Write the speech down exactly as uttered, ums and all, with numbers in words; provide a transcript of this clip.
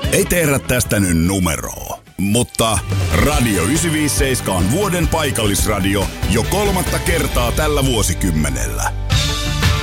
Ei tehdä tästä nyt numeroa, mutta Radio yhdeksänsataaviisikymmentäseitsemän on vuoden paikallisradio jo kolmatta kertaa tällä vuosikymmenellä.